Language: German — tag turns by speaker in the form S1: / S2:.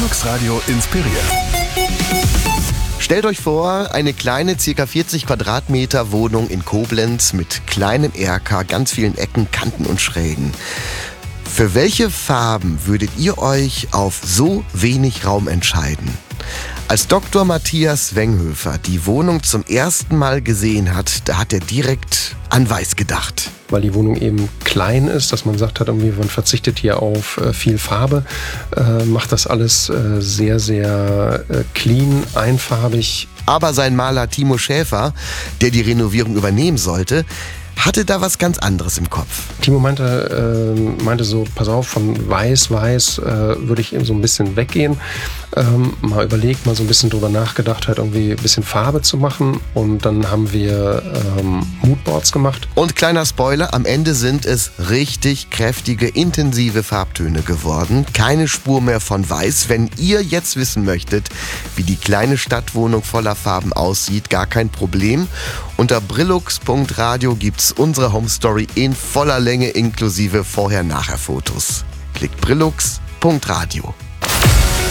S1: Bezirksradio inspiriert.
S2: Stellt euch vor, eine kleine, ca. 40 Quadratmeter Wohnung in Koblenz mit kleinem Erker, ganz vielen Ecken, Kanten und Schrägen. Für welche Farben würdet ihr euch auf so wenig Raum entscheiden? Als Dr. Matthias Wenghöfer die Wohnung zum ersten Mal gesehen hat, da hat er direkt an Weiß gedacht.
S3: Weil die Wohnung eben klein ist, dass man sagt hat, irgendwie, man verzichtet hier auf viel Farbe, macht das alles sehr, sehr clean, einfarbig.
S2: Aber sein Maler Timo Schäfer, der die Renovierung übernehmen sollte, hatte da was ganz anderes im Kopf.
S3: Timo meinte so, pass auf, von weiß würde ich eben so ein bisschen weggehen. Mal überlegt, mal so ein bisschen drüber nachgedacht, halt irgendwie ein bisschen Farbe zu machen. Und dann haben wir Moodboards gemacht.
S2: Und kleiner Spoiler, am Ende sind es richtig kräftige, intensive Farbtöne geworden. Keine Spur mehr von Weiß. Wenn ihr jetzt wissen möchtet, wie die kleine Stadtwohnung voller Farben aussieht, gar kein Problem. Unter brillux.radio gibt's unsere Homestory in voller Länge inklusive Vorher-Nachher-Fotos. Klickt brillux.radio.